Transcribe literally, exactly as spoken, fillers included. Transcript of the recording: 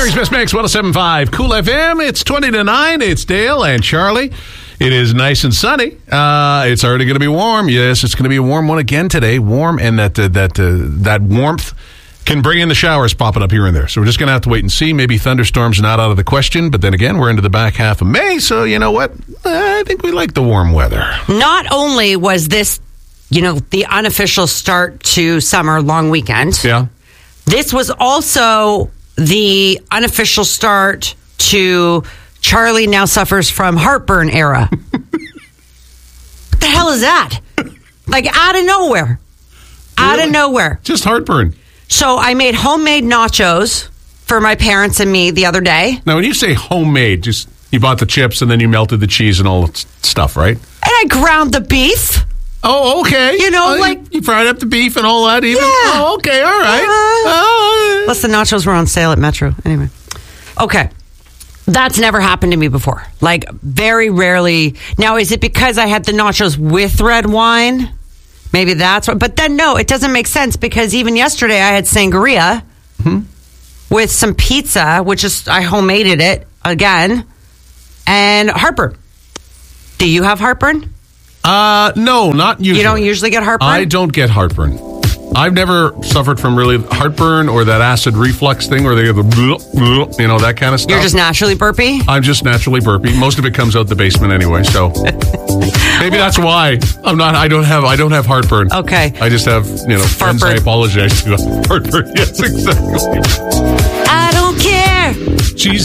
Calgary's Best Mix, one oh seven point five Cool F M. It's twenty to nine. It's Dale and Charlie. It is nice and sunny. Uh, it's already going to be warm. Yes, it's going to be a warm one again today. Warm, and that uh, that uh, that warmth can bring in the showers popping up here and there. So we're just going to have to wait and see. Maybe thunderstorms not out of the question. But then again, we're into the back half of May. So you know what? I think we like the warm weather. Not only was this, you know, the unofficial start to summer long weekend. Yeah. This was also the unofficial start to Charlie now suffers from heartburn era. What the hell is that? Like out of nowhere. Out Really? of nowhere. Just heartburn. So I made homemade nachos for my parents and me the other day. Now, when you say homemade, just you bought the chips and then you melted the cheese and all that stuff, right? And I ground the beef. Oh, okay. You know, Uh, like- you, you fried up the beef and all that even? Yeah. Oh, okay, all right. Uh, Uh, Plus the nachos were on sale at Metro. Anyway. Okay. That's never happened to me before. Like, very rarely. Now, is it because I had the nachos with red wine? Maybe that's what. But then, no, it doesn't make sense because even yesterday I had sangria Hmm? with some pizza, which is, I homemade it again, and heartburn. Do you have heartburn? Uh, no, not usually. You don't usually get heartburn? I don't get heartburn. I've never suffered from really heartburn or that acid reflux thing where they get the, you know, that kind of stuff. You're just naturally burpy? I'm just naturally burpy. Most of it comes out the basement anyway, so maybe that's why I'm not. I don't have. I don't have heartburn. Okay. I just have, you know, friends I Fartburn. apologize to. Heartburn. Yes, exactly. I don't care. She's